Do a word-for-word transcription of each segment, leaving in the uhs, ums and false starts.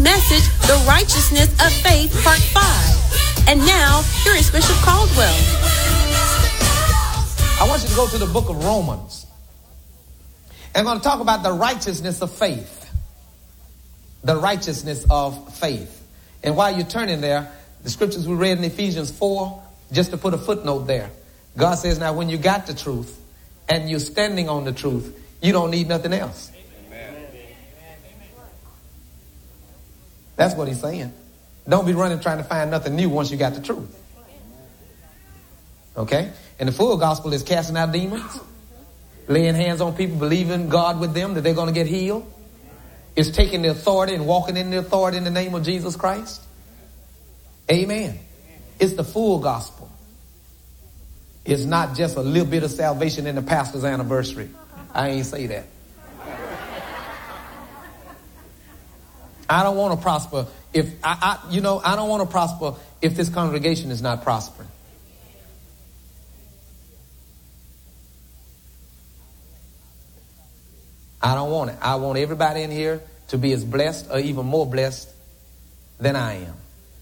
message, The Righteousness of Faith, Part five. And now, here is Bishop Caldwell. I want you to go to the book of Romans. And I'm going to talk about the righteousness of faith. The righteousness of faith. And while you're turning there, the scriptures we read in Ephesians four, just to put a footnote there. God says, now when you got the truth and you're standing on the truth, you don't need nothing else. Amen. That's what he's saying. Don't be running trying to find nothing new once you got the truth. Okay? And the full gospel is casting out demons, laying hands on people, believing God with them that they're going to get healed. It's taking the authority and walking in the authority in the name of Jesus Christ. Amen. It's the full gospel. It's not just a little bit of salvation in the pastor's anniversary. I ain't say that. I don't want to prosper if I, I you know, I don't want to prosper if this congregation is not prospering. I don't want it. I want everybody in here to be as blessed or even more blessed than I am.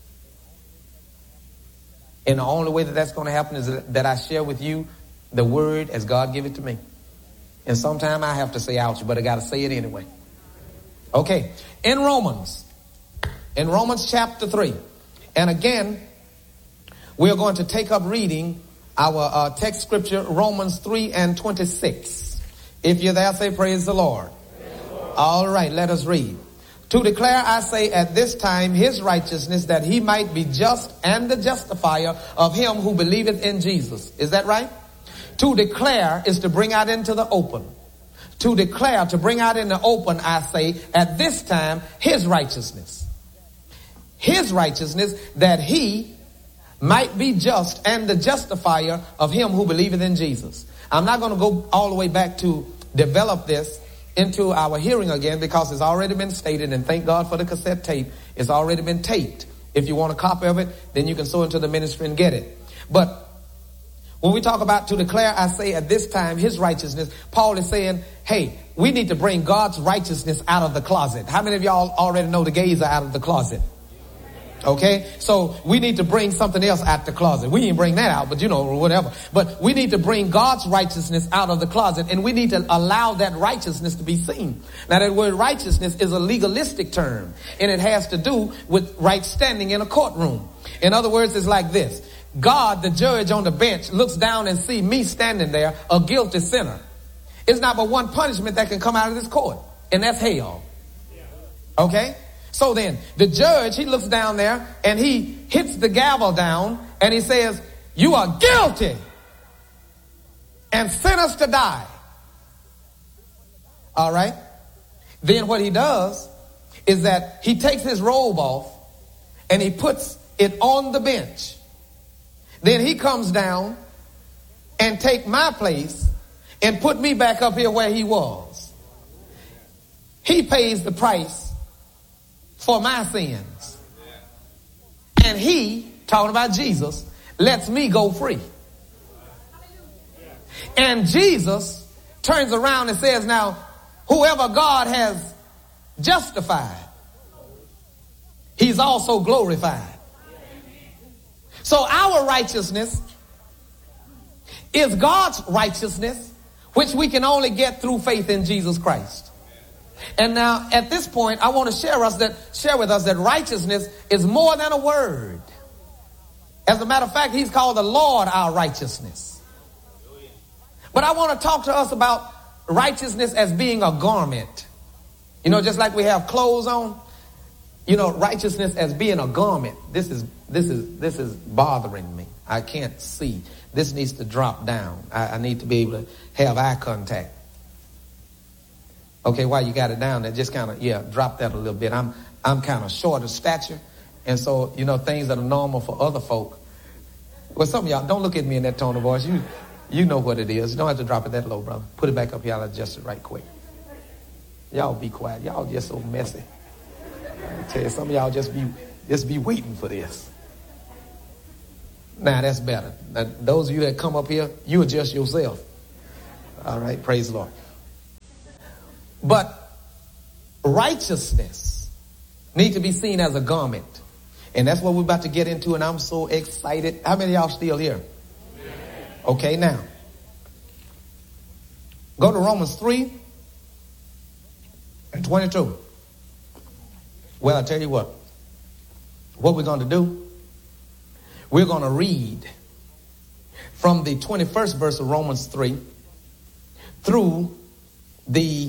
And the only way that that's going to happen is that I share with you the word as God give it to me. And sometimes I have to say ouch, but I got to say it anyway. Okay. In Romans, in Romans chapter three. And again, we're going to take up reading our uh, text scripture, Romans three and twenty-six. If you're there, say praise the Lord. Praise the Lord. All right, let us read. To declare, I say, at this time his righteousness, that he might be just and the justifier of him who believeth in Jesus. Is that right? To declare is to bring out into the open. To declare, to bring out in the open, I say, at this time his righteousness. His righteousness, that he might be just and the justifier of him who believeth in Jesus. I'm not going to go all the way back to develop this into our hearing again, because it's already been stated, and thank God for the cassette tape. It's already been taped. If you want a copy of it, then you can sow into the ministry and get it. But when we talk about to declare, I say at this time his righteousness, Paul is saying, hey, we need to bring God's righteousness out of the closet. How many of y'all already know the gays are out of the closet? Okay, so we need to bring something else out the closet. We didn't bring that out, but you know, whatever. But we need to bring God's righteousness out of the closet, and we need to allow that righteousness to be seen. Now, that word righteousness is a legalistic term, and it has to do with right standing in a courtroom. In other words, it's like this. God, the judge on the bench, looks down and sees me standing there, a guilty sinner. It's not but one punishment that can come out of this court, and that's hell. Okay? So then, the judge, he looks down there and he hits the gavel down and he says, you are guilty and sentenced to die. All right? Then what he does is that he takes his robe off and he puts it on the bench. Then he comes down and take my place and put me back up here where he was. He pays the price for my sins. And he, talking about Jesus, lets me go free. And Jesus turns around and says, now, whoever God has justified, he's also glorified. So our righteousness is God's righteousness, which we can only get through faith in Jesus Christ. And now, at this point, I want to share us that share with us that righteousness is more than a word. As a matter of fact, he's called the Lord our righteousness. But I want to talk to us about righteousness as being a garment. You know, just like we have clothes on, you know, righteousness as being a garment. This is this is this is bothering me. I can't see. This needs to drop down. I, I need to be able to have eye contact. Okay, while you got it down there, just kind of, yeah, drop that a little bit. I'm I'm kind of short of stature. And so, you know, things that are normal for other folk. Well, some of y'all, don't look at me in that tone of voice. You you know what it is. You don't have to drop it that low, brother. Put it back up here. I'll adjust it right quick. Y'all be quiet. Y'all just so messy. I tell you, some of y'all just be, just be waiting for this. Now, that's better. Now, those of you that come up here, you adjust yourself. All right, praise the Lord. But righteousness need to be seen as a garment. And that's what we're about to get into, and I'm so excited. How many of y'all still here? Okay, now. Go to Romans three and twenty-two. Well, I tell you what. What we're going to do, we're going to read from the twenty-first verse of Romans three through the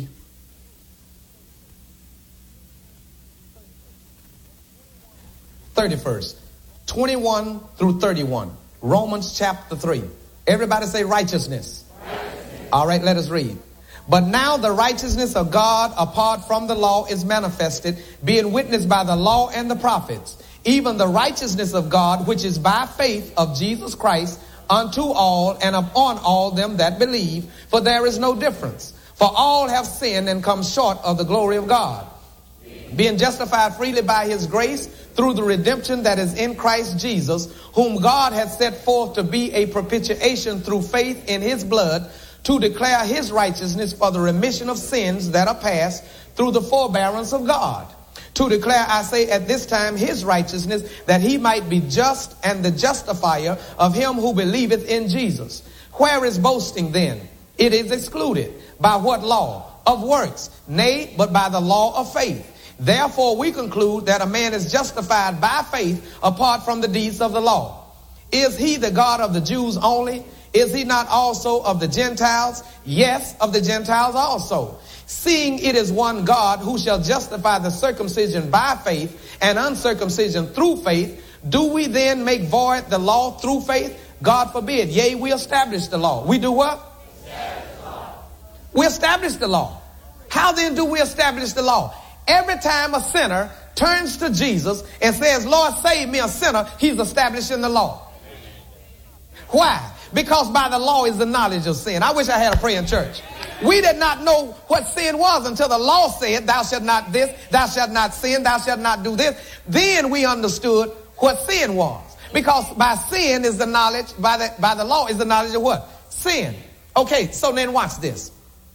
thirty-first. twenty-one through thirty-one. Romans chapter three. Everybody say righteousness. Righteousness. All right, let us read. But now the righteousness of God apart from the law is manifested, being witnessed by the law and the prophets, even the righteousness of God, which is by faith of Jesus Christ, unto all and upon all them that believe, for there is no difference. For all have sinned and come short of the glory of God, being justified freely by his grace through the redemption that is in Christ Jesus, whom God hath set forth to be a propitiation through faith in his blood, to declare his righteousness for the remission of sins that are past through the forbearance of God. To declare, I say, at this time his righteousness, that he might be just and the justifier of him who believeth in Jesus. Where is boasting then? It is excluded. By what law? Of works. Nay, but by the law of faith. Therefore we conclude that a man is justified by faith apart from the deeds of the law. Is he the God of the Jews only? Is he not also of the Gentiles? Yes, of the Gentiles also. Seeing it is one God who shall justify the circumcision by faith and uncircumcision through faith, do we then make void the law through faith? God forbid. Yea, we establish the law. We do what? Establish law. We establish the law. How then do we establish the law? Every time a sinner turns to Jesus and says, Lord, save me, a sinner, he's establishing the law. Why? Because by the law is the knowledge of sin. I wish I had a praying church. We did not know what sin was until the law said, thou shalt not this, thou shalt not sin, thou shalt not do this. Then we understood what sin was. Because by sin is the knowledge, by the, by the law is the knowledge of what? Sin. Okay, so then watch this.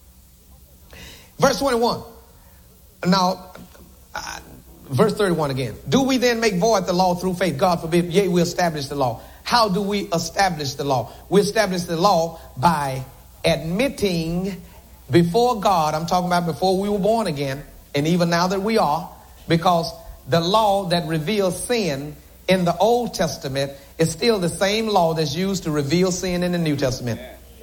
Verse twenty-one. Now, uh, verse thirty-one again. Do we then make void the law through faith? God forbid. Yea, we establish the law. How do we establish the law? We establish the law by admitting before God, I'm talking about before we were born again, and even now that we are, because the law that reveals sin in the Old Testament is still the same law that's used to reveal sin in the New Testament.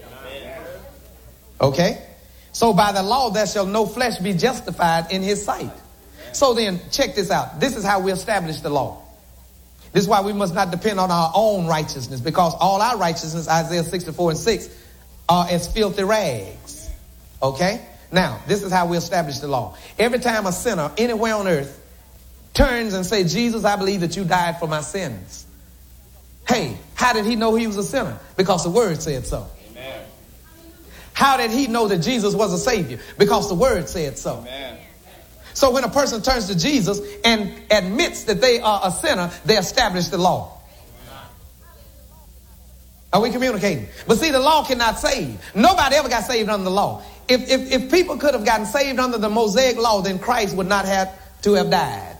Okay? So by the law there shall no flesh be justified in his sight. So then, check this out. This is how we establish the law. This is why we must not depend on our own righteousness, because all our righteousness, Isaiah sixty-four and six, are as filthy rags. Okay? Now, this is how we establish the law. Every time a sinner anywhere on earth turns and says, Jesus, I believe that you died for my sins. Hey, how did he know he was a sinner? Because the word said so. Amen. How did he know that Jesus was a savior? Because the word said so. Amen. So when a person turns to Jesus and admits that they are a sinner, they establish the law. Are we communicating? But see, the law cannot save. Nobody ever got saved under the law. If, if, if people could have gotten saved under the Mosaic law, then Christ would not have to have died.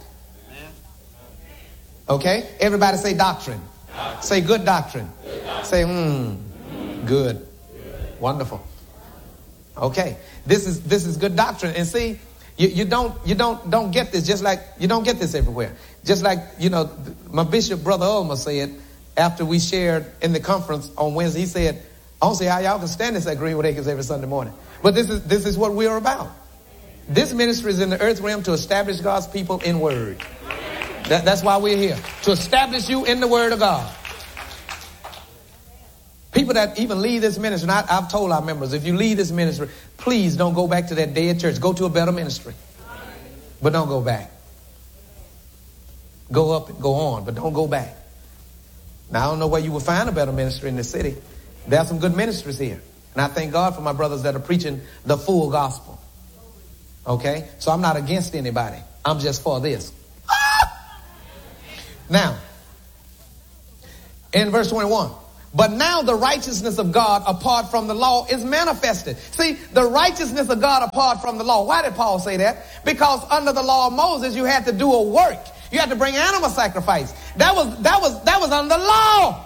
Okay? Everybody say doctrine. Doctrine. Say good doctrine. Good doctrine. Say, hmm, mm, good. good. Wonderful. Okay. This is, this is good doctrine. And see, You, you don't you don't don't get this just like you don't get this everywhere. Just like, you know, my bishop, Brother Ulmer, said after we shared in the conference on Wednesday, he said, I don't see how y'all can stand this at Greenwood Acres every Sunday morning. But this is this is what we are about. This ministry is in the earth realm to establish God's people in word. That, that's why we're here. To establish you in the word of God. People that even leave this ministry, and I, I've told our members, if you leave this ministry, please don't go back to that dead church. Go to a better ministry. But don't go back. Go up and go on, but don't go back. Now, I don't know where you will find a better ministry in the city. There are some good ministries here. And I thank God for my brothers that are preaching the full gospel. Okay? So I'm not against anybody. I'm just for this. Ah! Now, in verse twenty-one. But now the righteousness of God apart from the law is manifested. See, the righteousness of God apart from the law. Why did Paul say that? Because under the law of Moses, you had to do a work. You had to bring animal sacrifice. That was, that was, that was under the law.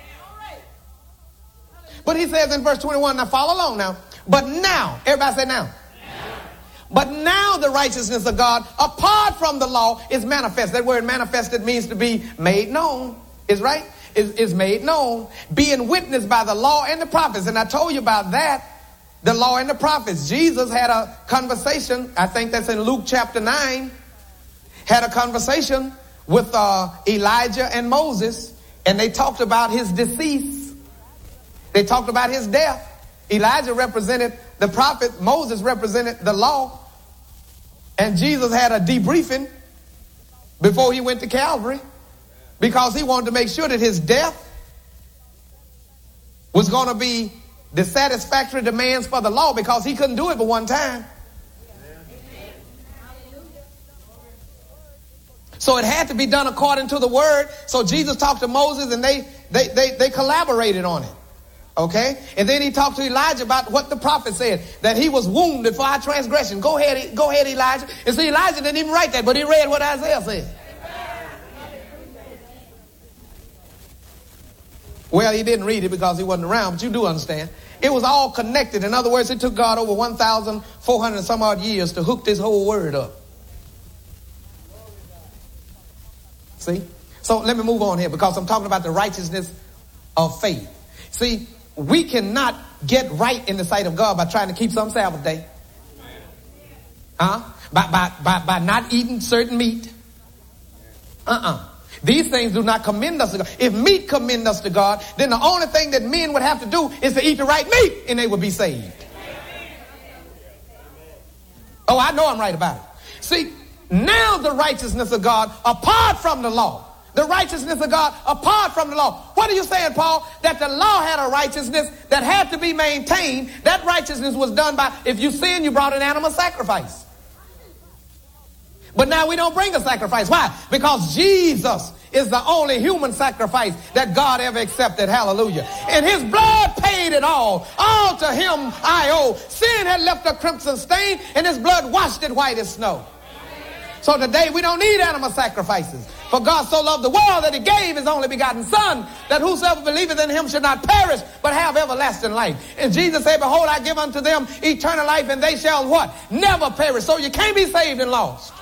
But he says in verse twenty-one, now follow along now. But now, everybody say now. But now the righteousness of God apart from the law is manifest. That word manifested means to be made known. Is right? Is, is made known. Being witnessed by the law and the prophets. And I told you about that. The law and the prophets. Jesus had a conversation. I think that's in Luke chapter nine. Had a conversation with uh, Elijah and Moses. And they talked about his decease. They talked about his death. Elijah represented the prophet. Moses represented the law. And Jesus had a debriefing before he went to Calvary, because he wanted to make sure that his death was going to be the satisfactory demands for the law, because he couldn't do it but one time. So it had to be done according to the word. So Jesus talked to Moses and they, they, they, they collaborated on it. Okay? And then he talked to Elijah about what the prophet said, that he was wounded for our transgression. Go ahead, go ahead, Elijah. And see, Elijah didn't even write that, but he read what Isaiah said. Well, he didn't read it because he wasn't around, but you do understand. It was all connected. In other words, it took God over one thousand four hundred some odd years to hook this whole word up. See? So let me move on here, because I'm talking about the righteousness of faith. See, we cannot get right in the sight of God by trying to keep some Sabbath day. Huh? By, by, by, by not eating certain meat. Uh-uh. These things do not commend us to God. If meat commend us to God, then the only thing that men would have to do is to eat the right meat, and they would be saved. Oh, I know I'm right about it. See, now the righteousness of God apart from the law. The righteousness of God apart from the law. What are you saying, Paul? That the law had a righteousness that had to be maintained. That righteousness was done by, if you sin, you brought an animal sacrifice. But now we don't bring a sacrifice. Why? Because Jesus is the only human sacrifice that God ever accepted. Hallelujah. And his blood paid it all. All to him I owe. Sin had left a crimson stain, and his blood washed it white as snow. So today we don't need animal sacrifices. For God so loved the world that he gave his only begotten son, that whosoever believeth in him should not perish, but have everlasting life. And Jesus said, behold, I give unto them eternal life, and they shall what? Never perish. So you can't be saved and lost.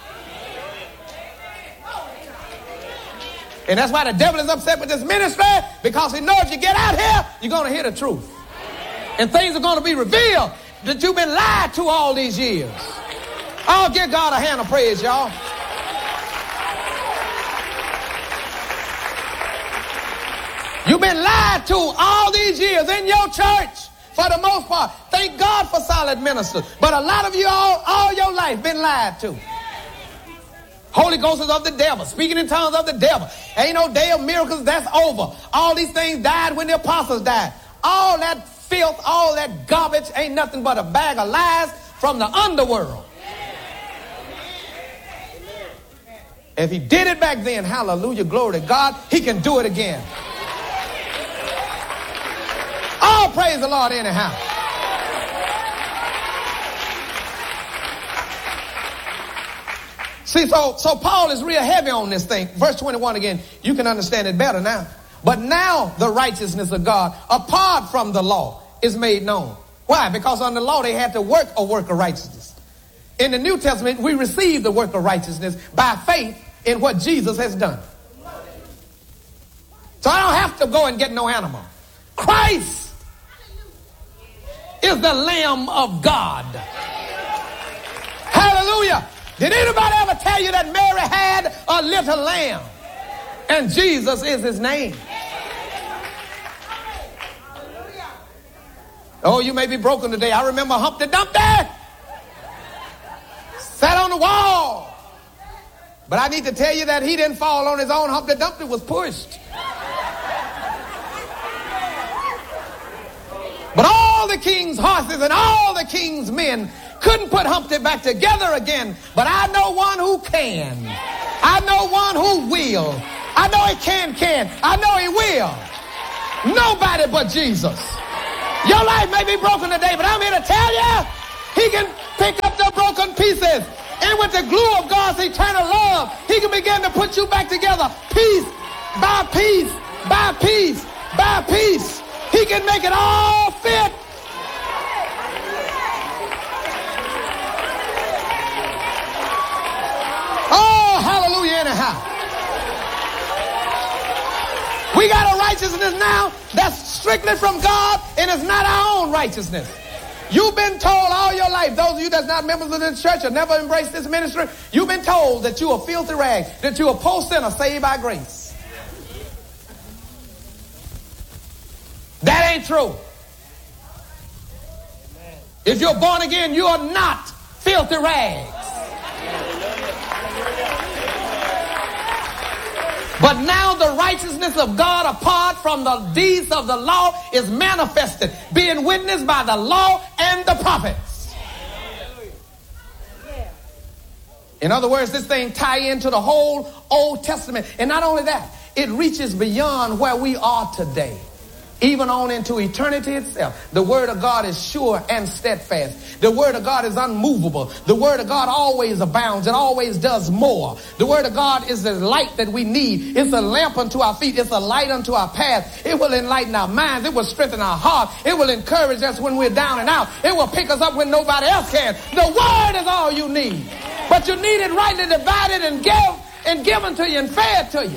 And that's why the devil is upset with this ministry, because he knows if you get out here, you're going to hear the truth. And things are going to be revealed that you've been lied to all these years. I'll give God a hand of praise, y'all. You've been lied to all these years in your church, for the most part. Thank God for solid ministers. But a lot of you all, all your life been lied to. Holy Ghost is of the devil. Speaking in tongues of the devil. Ain't no day of miracles. That's over. All these things died when the apostles died. All that filth, all that garbage ain't nothing but a bag of lies from the underworld. If he did it back then, hallelujah, glory to God, he can do it again. All praise the Lord anyhow. See, so, so Paul is real heavy on this thing. Verse twenty-one again, you can understand it better now. But now the righteousness of God, apart from the law, is made known. Why? Because under the law they had to work a work of righteousness. In the New Testament, we receive the work of righteousness by faith in what Jesus has done. So I don't have to go and get no animal. Christ is the Lamb of God. Hallelujah. Did anybody ever tell you that Mary had a little lamb? And Jesus is his name. Oh, you may be broken today. I remember Humpty Dumpty sat on the wall. But I need to tell you that he didn't fall on his own. Humpty Dumpty was pushed. But all the king's horses and all the king's men couldn't put Humpty back together again. But I know one who can. I know one who will. I know he can, can. I know he will. Nobody but Jesus. Your life may be broken today, but I'm here to tell you, he can pick up the broken pieces. And with the glue of God's eternal love, he can begin to put you back together. Piece by piece, by piece, by piece. He can make it all fit. Oh, hallelujah anyhow. We got a righteousness now that's strictly from God, and it's not our own righteousness. You've been told all your life, those of you that's not members of this church or never embraced this ministry, you've been told that you're a filthy rag, that you're a poor sinner saved by grace. That ain't true. If you're born again, you are not filthy rags. But now the righteousness of God apart from the deeds of the law is manifested, being witnessed by the law and the prophets. In other words, this thing ties into the whole Old Testament. And not only that, it reaches beyond where we are today, even on into eternity itself. The word of God is sure and steadfast. The word of God is unmovable. The word of God always abounds. It always does more. The word of God is the light that we need. It's a lamp unto our feet. It's a light unto our path. It will enlighten our minds. It will strengthen our heart. It will encourage us when we're down and out. It will pick us up when nobody else can. The word is all you need. But you need it rightly divided and give and given to you and fed to you.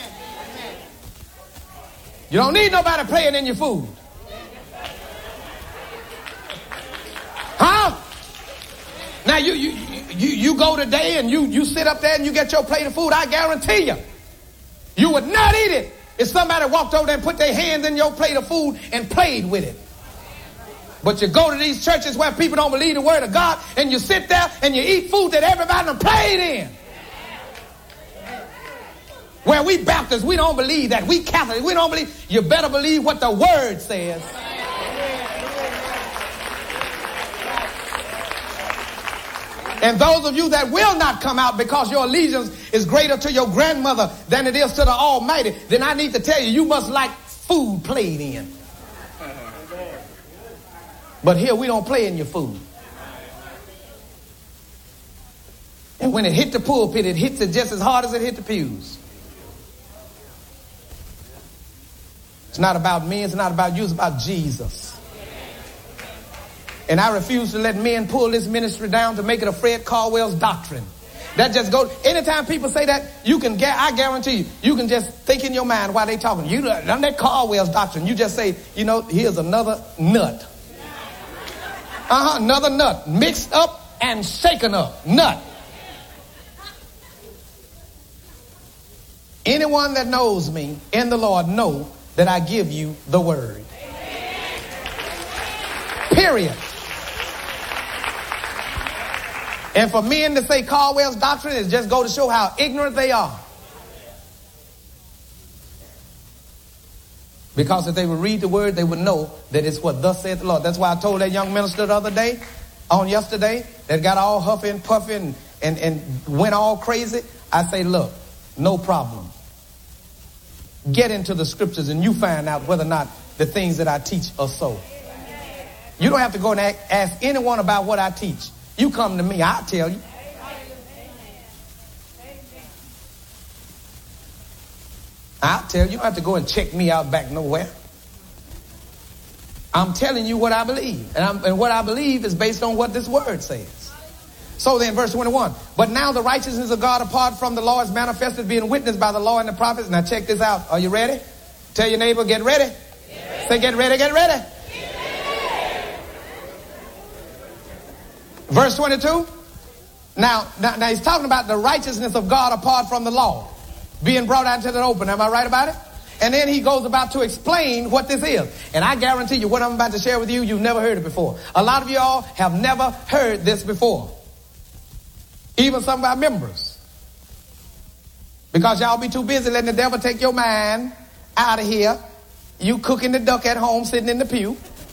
You don't need nobody playing in your food. Huh? Now you you you you go today and you you sit up there and you get your plate of food. I guarantee you, you would not eat it if somebody walked over there and put their hands in your plate of food and played with it. But you go to these churches where people don't believe the word of God, and you sit there and you eat food that everybody done played in. Where we Baptists, we don't believe that. We Catholics, we don't believe. You better believe what the word says. And those of you that will not come out because your allegiance is greater to your grandmother than it is to the Almighty, then I need to tell you, you must like food played in. But here we don't play in your food. And when it hit the pulpit, it hits it just as hard as it hit the pews. It's not about me, it's not about you, it's about Jesus. And I refuse to let men pull this ministry down to make it a Fred Caldwell's doctrine. That just goes, anytime people say that, you can get, I guarantee you, you can just think in your mind while they talking. You done that Caldwell's doctrine. You just say, you know, here's another nut. Uh-huh, another nut. Mixed up and shaken up. Nut. Anyone that knows me in the Lord know that I give you the word. Period. And for men to say Caldwell's doctrine is just go to show how ignorant they are. Because if they would read the word, they would know that it's what thus saith the Lord. That's why I told that young minister the other day, on yesterday, that got all huffy and puffy and, and, and went all crazy. I say, look, no problem. Get into the scriptures and you find out whether or not the things that I teach are so. You don't have to go and ask anyone about what I teach. You come to me, I'll tell you. I'll tell you. You don't have to go and check me out back nowhere. I'm telling you what I believe. And, I'm, and what I believe is based on what this word says. So then, verse twenty-one. But now the righteousness of God apart from the law is manifested, being witnessed by the law and the prophets. Now check this out. Are you ready? Tell your neighbor, get ready. Get ready. Say, get ready, get ready. Get ready. Verse twenty-two. Now, now, now he's talking about the righteousness of God apart from the law being brought out into the open. Am I right about it? And then he goes about to explain what this is. And I guarantee you, what I'm about to share with you, you've never heard it before. A lot of y'all have never heard this before. Even some of our members. Because y'all be too busy letting the devil take your mind out of here. You cooking the duck at home, sitting in the pew.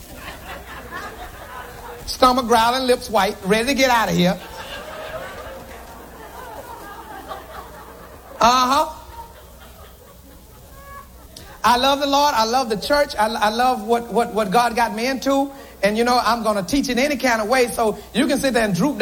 Stomach growling, lips white, ready to get out of here. Uh-huh. I love the Lord. I love the church. I, I love what, what, what God got me into. And, you know, I'm going to teach in any kind of way. So you can sit there and droop down.